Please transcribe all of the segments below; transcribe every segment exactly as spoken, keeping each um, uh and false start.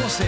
doce.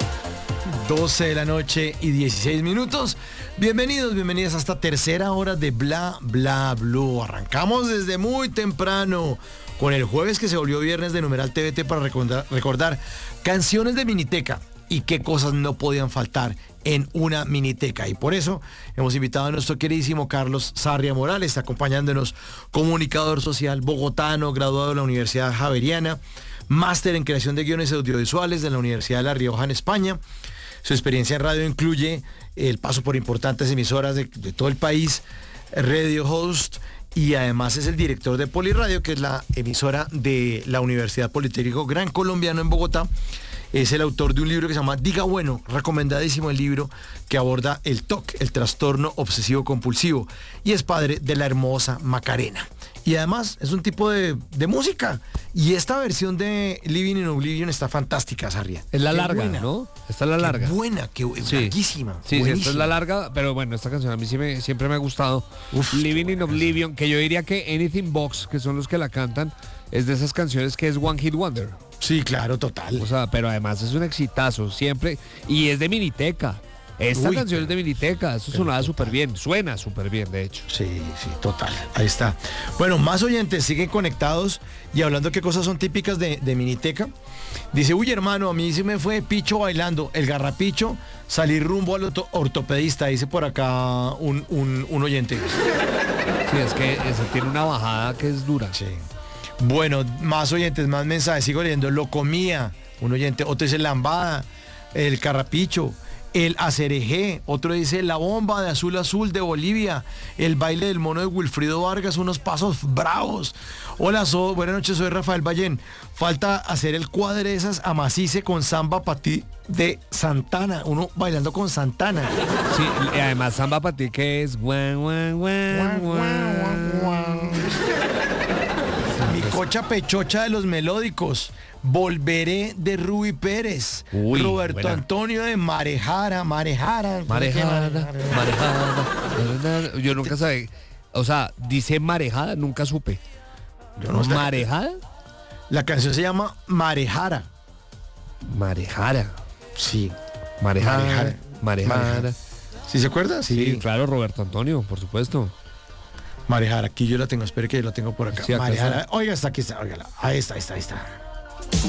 doce de la noche y dieciséis minutos. Bienvenidos, bienvenidas a esta tercera hora de Bla Bla Blue. Arrancamos desde muy temprano con el jueves que se volvió viernes de Numeral T V T para recordar, recordar canciones de Miniteca y qué cosas no podían faltar en una Miniteca. Y por eso hemos invitado a nuestro queridísimo Carlos Sarria Morales, acompañándonos, comunicador social bogotano, graduado de la Universidad Javeriana, máster en creación de guiones audiovisuales de la Universidad de La Rioja en España. Su experiencia en radio incluye el paso por importantes emisoras de, de todo el país, radio host, y además es el director de Poliradio, que es la emisora de la Universidad Politécnico Gran Colombiano en Bogotá. Es el autor de un libro que se llama Diga Bueno, recomendadísimo el libro, que aborda el T O C, el trastorno obsesivo compulsivo, y es padre de la hermosa Macarena. Y además es un tipo de, de música. Y esta versión de Living in Oblivion está fantástica, Sarria. Es la Qué larga, buena. ¿no? Esta es la larga. Qué buena, qué Sí. larguísima. Sí, sí, esta es la larga, pero bueno, esta canción a mí sí me, siempre me ha gustado. Uf. Living in Oblivion, que yo diría que Anything Box, que son los que la cantan, es de esas canciones que es One Hit Wonder. Sí, claro, total. O sea, pero además es un exitazo, siempre. Y es de Miniteca. Esta Uy, canción pero- es de Miniteca, eso sonaba súper bien, suena súper bien, de hecho. Sí, sí, total. Ahí está. Bueno, más oyentes siguen conectados y hablando qué cosas son típicas de, de Miniteca. Dice, uy, hermano, a mí se me fue picho bailando. El garrapicho, salir rumbo al orto- ortopedista, dice por acá un, un, un oyente. Sí, es que eso tiene una bajada que es dura. Sí. Bueno, más oyentes, más mensajes. Sigo leyendo. Lo comía, un oyente. Otro dice lambada, el carrapicho, el acerejé. Otro dice la bomba de azul azul de Bolivia, el baile del mono de Wilfrido Vargas, unos pasos bravos. Hola, so, buenas noches, soy Rafael Ballén. Falta hacer el cuadrezas amacice con samba patí de Santana. Uno bailando con Santana. Sí, y además Samba para ti que es guan, guan, guan, guan. Mi cocha pechocha de los melódicos. Volveré de Ruby Pérez. Uy, Roberto buena. Antonio de Marejara. Marejara. Marejada, marejada. Yo nunca sabía. O sea, dice marejada, nunca supe. Yo no sé. ¿Marejada? La canción se llama Marejara. Marejara. Sí. Marejara. Marejara. Marejara. ¿Sí se acuerda? Sí, Sí. claro, Roberto Antonio, por supuesto. Marejara. Aquí yo la tengo. Espere que yo la tengo por acá. Sí, acá Marejara. está. Oiga, está aquí. Está. Óigala. Ahí está, ahí está, ahí está.